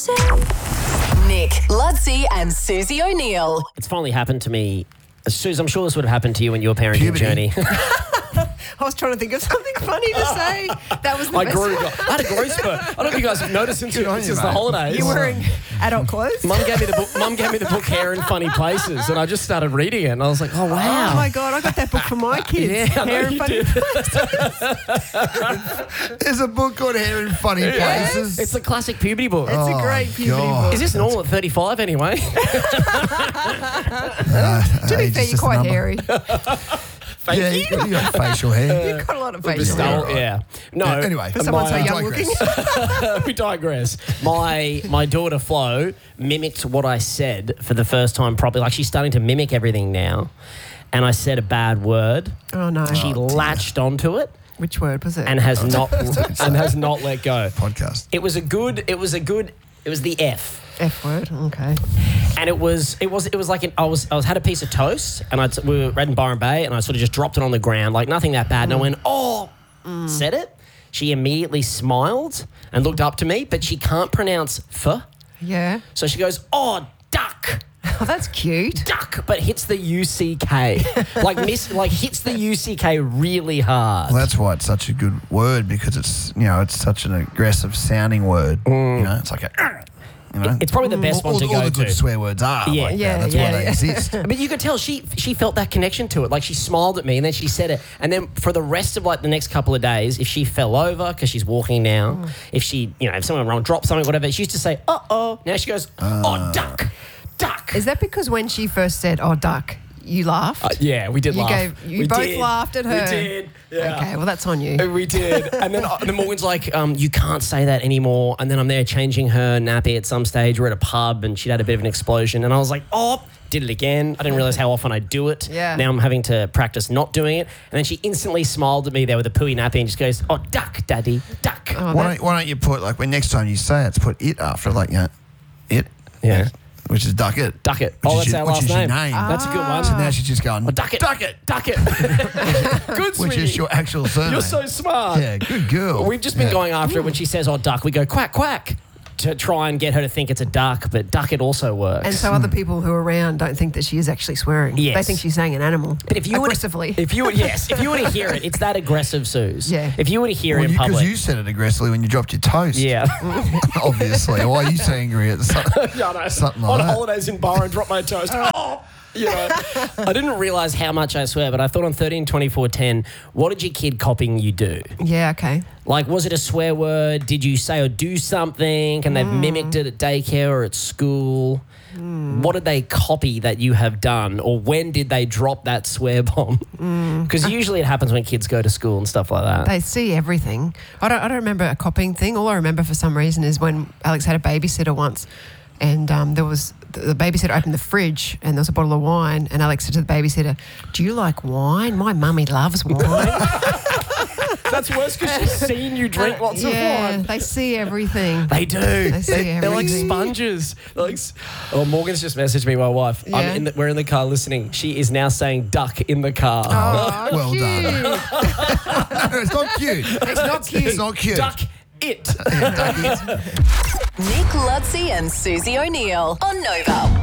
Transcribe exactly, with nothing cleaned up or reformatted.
Nick, Ludsey and Susie O'Neill. It's finally happened to me. Suze, I'm sure this would have happened to you in your parenting Puberty. journey. I was trying to think of something funny to say. That was the I best grew. one. I had a growth spurt. I don't know if you guys have noticed since, Good on since you, the mate. holidays. You're wearing adult clothes? Mum gave me the book. Mum gave me the book Hair in Funny Places, and I just started reading it, and I was like, "Oh wow!" Oh my God, I got that book for my kids. Yeah, I know Hair and you Funny did. There's a book called Hair in Funny Places. It's a classic puberty book. It's Oh, a great puberty God. book. Is this normal at thirty-five anyway? Uh, To be age fair, is you're just a quite number. hairy. Thank Yeah, you. you got, you got facial hair. You've got a lot of The facial style- hair. yeah. No. Yeah, anyway, For someone so my- young digress. looking. we digress. My my daughter Flo mimicked what I said for the first time properly. Like she's starting to mimic everything now. And I said a bad word. Oh no. She latched onto it Which word was it? and has not and has not let go. Podcast. It was a good. It was a good. It was the F. F word. Okay. And it was, it was, it was like an, I was, I was had a piece of toast, and I we were in Byron Bay, and I sort of just dropped it on the ground, like nothing that bad. And I went, oh, said it. She immediately smiled and looked up to me, but she can't pronounce f, Yeah. so she goes, oh, duck, Oh, that's cute. duck, but hits the U C K, like miss, like hits the U C K really hard. Well, that's why it's such a good word, because it's, you know, it's such an aggressive sounding word. You know, it's like a, you know. It's probably the best all, one to all go the good to. swear words are. Yeah. like Yeah, that. That's yeah, why they yeah. exist. But you could tell she she felt that connection to it. Like she smiled at me and then she said it. And then for the rest of like the next couple of days, if she fell over because she's walking now, if she, you know, if someone wrong dropped something, whatever, she used to say, uh oh. Now she goes, oh, duck, duck. Is that because when she first said, "Oh, duck," you laughed? Uh, yeah, we did You laugh. gave- you We both did. laughed at her. We did. Yeah. Okay, well that's on you. We did. And then, uh, then Morgan's like, um, you can't say that anymore. And then I'm there changing her nappy at some stage. We're at a pub and she'd had a bit of an explosion. And I was like, oh, did it again. I didn't realize how often I do it. Yeah. Now I'm having to practice not doing it. And then she instantly smiled at me there with a pooey nappy and just goes, oh, duck, daddy, duck. Oh, Why that- don't, why don't you put, like, when next time you say it, it's put it after, like, you know, it. Yeah. Which is duck it. Duck it. Which Oh, is that's your- our which last is your name. name. That's a good one. So now she's just going, Oh, duck it. Duck it. Duck it. Good, which sweetie. is your actual surname. You're so smart. Yeah, good girl. We've just been Yeah. going after it when she says, oh, duck. We go, quack, quack, to try and get her to think it's a duck, but duck it also works. And so other people who are around don't think that she is actually swearing. Yes. They think she's saying an animal. But if you aggressively. Were to, if you were, yes, if you were to hear it, it's that aggressive, Suze. Yeah. If you were to hear Well, it in because public. you said it aggressively when you dropped your toast. Yeah. Obviously. Why are you so angry at something? Yeah, no. Something On like that. holidays in Byron, drop my toast. Oh, you know. I didn't realise how much I swear, but I thought on thirteen twenty-four ten, what did your kid copying you do? Yeah, okay. Like, was it a swear word? Did you say or do something? And they've mimicked it at daycare or at school? What did they copy that you have done? Or when did they drop that swear bomb? Because usually it happens when kids go to school and stuff like that. They see everything. I don't I don't remember a copying thing. All I remember for some reason is when Alex had a babysitter once and um, there was the babysitter opened the fridge and there was a bottle of wine and Alex said to the babysitter, "Do you like wine? My mummy loves wine." That's worse because she's seen you drink lots of yeah, wine. they see everything. They do. They see They, are like everything. sponges. They're like, s- oh, Morgan's just messaged me, my wife. I'm Yeah. in the, we're in the car listening. She is now saying duck in the car. Oh, Well cute. done. No, it's not cute. It's not cute. It's not cute. Duck it. Nick, Ludsey and Susie O'Neill on Nova.